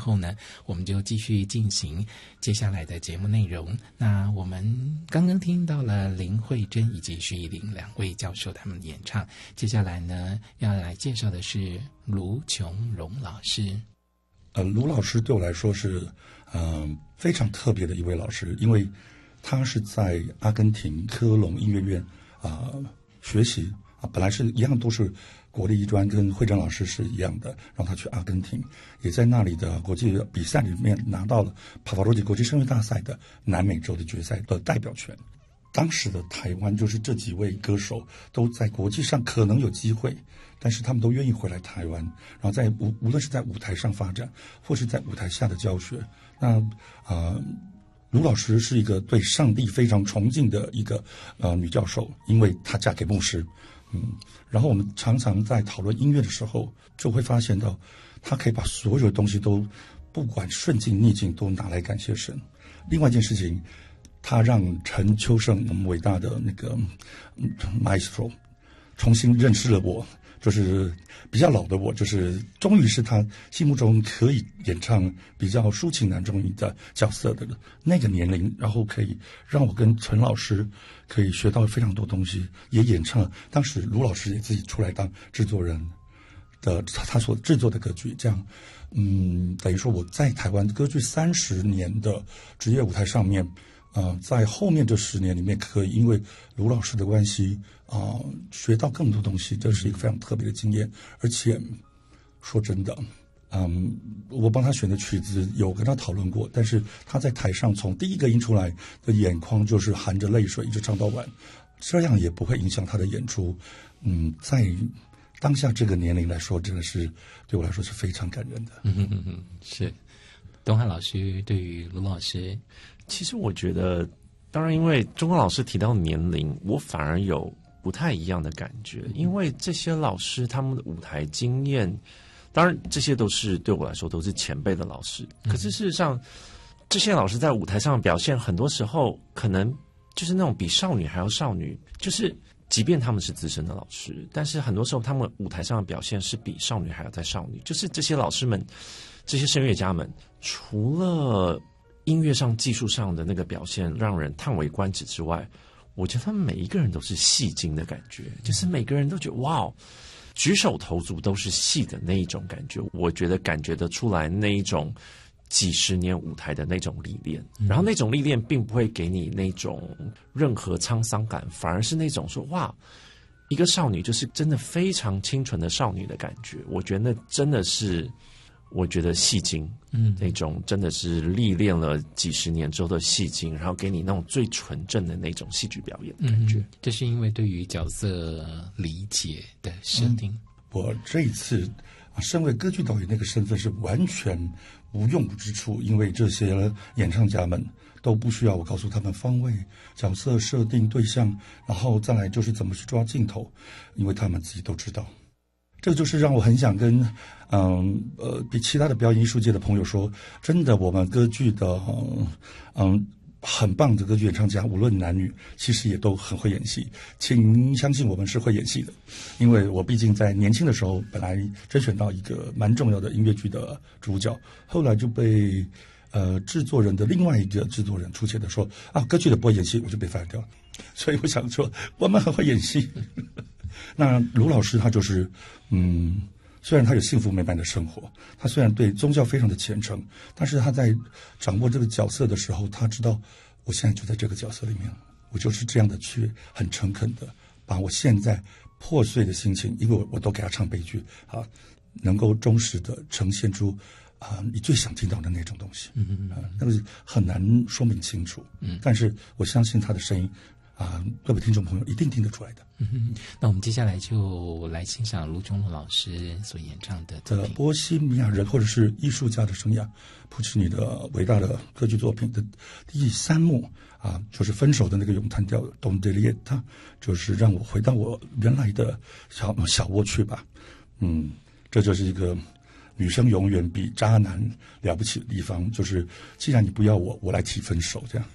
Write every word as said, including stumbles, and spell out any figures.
后呢，我们就继续进行接下来的节目内容。那我们刚刚听到了林慧珍以及徐艺玲两位教授他们演唱，接下来呢要来介绍的是卢琼荣老师。 呃，卢老师对我来说是嗯、呃、非常特别的一位老师，因为他是在阿根廷科隆音乐院啊、呃、学习啊，本来是一样都是国立艺专，跟慧珍老师是一样的，让他去阿根廷，也在那里的国际比赛里面拿到了帕瓦罗蒂国际声乐大赛的南美洲的决赛的代表权。当时的台湾就是这几位歌手都在国际上可能有机会，但是他们都愿意回来台湾，然后在无无论是在舞台上发展，或是在舞台下的教学。那呃卢老师是一个对上帝非常崇敬的一个呃女教授，因为她嫁给牧师，嗯，然后我们常常在讨论音乐的时候，就会发现到她可以把所有的东西都不管顺境逆境都拿来感谢神。另外一件事情，她让陈秋盛我们伟大的那个、嗯、maestro 重新认识了我，就是比较老的我，就是终于是他心目中可以演唱比较抒情男中音的角色的那个年龄，然后可以让我跟陈老师可以学到非常多东西，也演唱当时卢老师也自己出来当制作人的他所制作的歌剧，这样嗯，等于说我在台湾歌剧三十年的职业舞台上面，呃，在后面这十年里面，可以因为卢老师的关系啊、呃，学到更多东西，这是一个非常特别的经验。而且说真的，嗯，我帮他选的曲子有跟他讨论过，但是他在台上从第一个音出来的眼眶就是含着泪水一直唱到完，这样也不会影响他的演出。嗯，在当下这个年龄来说，真的是对我来说是非常感人的。 嗯哼嗯哼，是。东汉老师对于卢老师， 其实我觉得，当然因为钟光老师提到年龄，我反而有不太一样的感觉，因为这些老师他们的舞台经验，当然这些都是对我来说都是前辈的老师，可是事实上，这些老师在舞台上表现，很多时候可能就是那种比少女还要少女，就是即便他们是资深的老师，但是很多时候他们舞台上的表现是比少女还要再少女，就是这些老师们，这些声乐家们，除了音乐上技术上的那个表现让人叹为观止之外，我觉得他们每一个人都是戏精的感觉，就是每个人都觉得哇，举手投足都是戏的那一种感觉，我觉得感觉得出来那一种几十年舞台的那种历练，然后那种历练并不会给你那种任何沧桑感，反而是那种说哇，一个少女就是真的非常清纯的少女的感觉，我觉得那真的是我觉得戏精，嗯，那种真的是历练了几十年之后的戏精，然后给你那种最纯正的那种戏剧表演的感觉。 嗯，这是因为对于角色理解的设定。嗯， 我这一次啊，身为歌剧导演那个身份是完全无用武之处，因为这些演唱家们都不需要我告诉他们方位、角色设定、对象，然后再来就是怎么去抓镜头，因为他们自己都知道。这个就是让我很想跟嗯呃比其他的表演艺术界的朋友说，真的，我们歌剧的嗯很棒的歌剧演唱家，无论男女，其实也都很会演戏，请相信我们是会演戏的。因为我毕竟在年轻的时候本来甄选到一个蛮重要的音乐剧的主角，后来就被呃制作人的另外一个制作人出现的说啊，歌剧的不会演戏，我就被 fire 掉了。所以我想说我们很会演戏。那卢老师他就是嗯虽然他有幸福美满的生活，他虽然对宗教非常的虔诚，但是他在掌握这个角色的时候，他知道我现在就在这个角色里面，我就是这样的去很诚恳的把我现在破碎的心情，因为我我都给他唱悲剧啊，能够忠实的呈现出啊、呃、你最想听到的那种东西，嗯嗯嗯，那个很难说明清楚，嗯，但是我相信他的声音啊、呃，各位听众朋友一定听得出来的。 嗯，那我们接下来就来欣赏卢琼荣老师所演唱的的波西米亚人或者是艺术家的生涯，普契尼的伟大的歌剧作品的第三幕啊，就是分手的那个咏叹调 Don Delieta， 就是让我回到我原来的小小窝去吧。嗯，这就是一个女生永远比渣男了不起的地方，就是既然你不要我，我来提分手这样。